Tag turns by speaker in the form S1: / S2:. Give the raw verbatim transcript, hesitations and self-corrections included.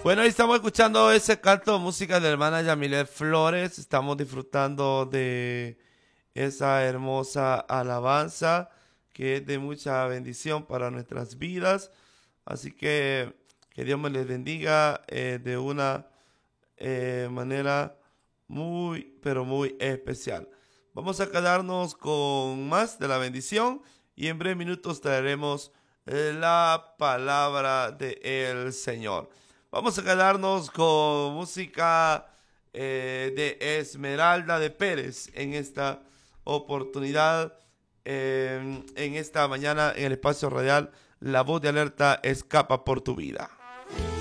S1: Bueno, ahí estamos escuchando ese canto de música de la hermana Yamilet Flores. Estamos disfrutando de esa hermosa alabanza que es de mucha bendición para nuestras vidas. Así que que Dios me les bendiga eh, de una eh, manera muy, pero muy especial. Vamos a quedarnos con más de la bendición y en breves minutos traeremos eh, la palabra del Señor. Vamos a quedarnos con música eh, de Esmeralda de Pérez en esta oportunidad, eh, en esta mañana en el espacio radial. La voz de alerta escapa por tu vida.